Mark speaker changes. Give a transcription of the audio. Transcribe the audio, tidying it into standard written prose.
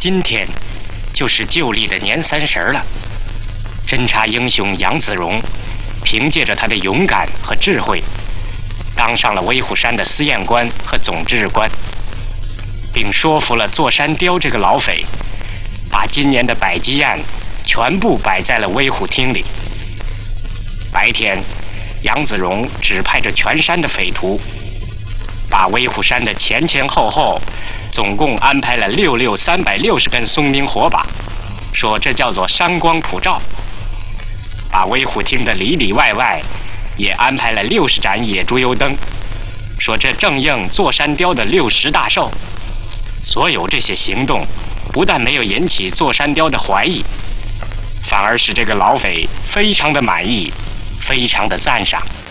Speaker 1: 今天就是旧历的年30了。侦察英雄杨子荣凭借着他的勇敢和智慧，当上了威虎山的司验官和总值日官，并说服了座山雕这个老匪，把今年的百鸡案全部摆在了威虎厅里。白天，杨子荣指派着全山的匪徒，把威虎山的前前后后总共安排了360根松明火把，说这叫做山光普照。把威虎厅的里里外外也安排了60盏野猪油灯，说这正应座山雕的60大寿。所有这些行动不但没有引起座山雕的怀疑，反而使这个老匪非常的满意，非常的赞赏。